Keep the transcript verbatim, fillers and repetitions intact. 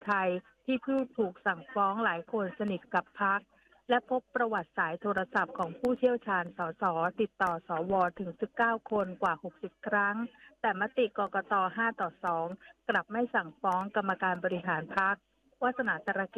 ไทยที่ผู้ถูกสั่งฟ้องหลายคนสนิทกับพรรคและพบประวัติสายโทรศัพท์ของผู้เชี่ยวชาญสสติดต่อสวถึงสิบเก้าคนกว่าหกสิบครั้งแต่มติกกตห้าต่อสองกลับไม่สั่งฟ้องกรรมการบริหารพรรควาสนาตรกิจ